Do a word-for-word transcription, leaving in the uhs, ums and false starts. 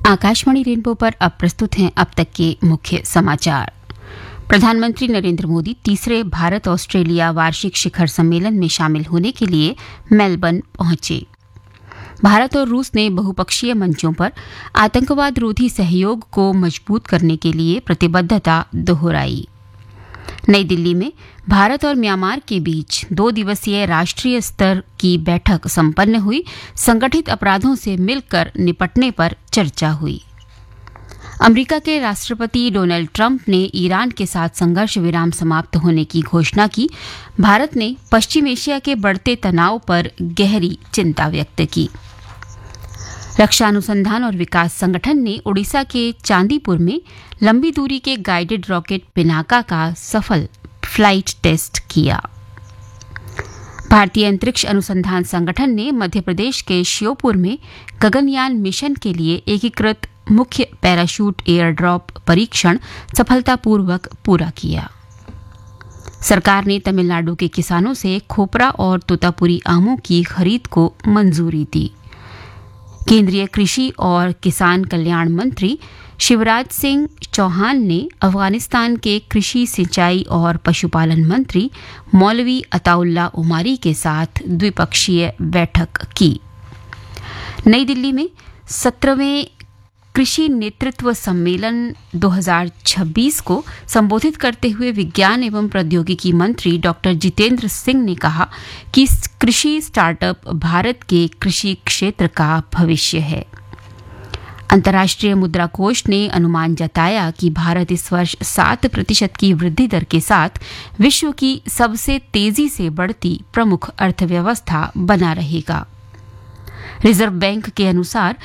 Akashvani rainbow पर अब प्रस्तुत हैं अब तक के मुख्य समाचार। प्रधानमंत्री नरेंद्र मोदी तीसरे भारत ऑस्ट्रेलिया वार्षिक शिखर सम्मेलन में शामिल होने के लिए मेलबर्न पहुंचे। भारत और रूस ने बहुपक्षीय मंचों पर आतंकवाद रोधी सहयोग को मजबूत करने के लिए प्रतिबद्धता दोहराई। नई दिल्ली में भारत और म्यांमार के बीच दो दिवसीय राष्ट्रीय स्तर की बैठक संपन्न हुई। संगठित अपराधों से मिलकर निपटने पर चर्चा हुई। अमेरिका के राष्ट्रपति डोनाल्ड ट्रंप ने ईरान के साथ संघर्ष विराम समाप्त होने की घोषणा की। भारत ने पश्चिम एशिया के बढ़ते तनाव पर गहरी चिंता व्यक्त की। रक्षा अनुसंधान और विकास संगठन ने ओडिशा के चांदीपुर में लंबी दूरी के गाइडेड रॉकेट पिनाका का सफल फ्लाइट टेस्ट किया। भारतीय अंतरिक्ष अनुसंधान संगठन ने मध्य प्रदेश के श्योपुर में गगनयान मिशन के लिए एकीकृत मुख्य पैराशूट एयर ड्रॉप परीक्षण सफलतापूर्वक पूरा किया। सरकार ने तमिलनाडु के किसानों से खोपरा और तोतापुरी आमों की खरीद को मंजूरी दी। केंद्रीय कृषि और किसान कल्याण मंत्री शिवराज सिंह चौहान ने अफगानिस्तान के कृषि, सिंचाई और पशुपालन मंत्री मौलवी अताउल्ला उमारी के साथ द्विपक्षीय बैठक की। नई दिल्ली में सत्रहवें कृषि नेतृत्व सम्मेलन दो हज़ार छब्बीस को संबोधित करते हुए विज्ञान एवं प्रौद्योगिकी मंत्री डॉक्टर जितेंद्र सिंह ने कहा कि कृषि स्टार्टअप भारत के कृषि क्षेत्र का भविष्य है। अंतर्राष्ट्रीय मुद्रा कोष ने अनुमान जताया कि भारत इस वर्ष सात प्रतिशत की वृद्धि दर के साथ विश्व की सबसे तेजी से बढ़ती प्रमुख अर्थव्यवस्था बना रहेगा। रिजर्व बैंक के अनुसार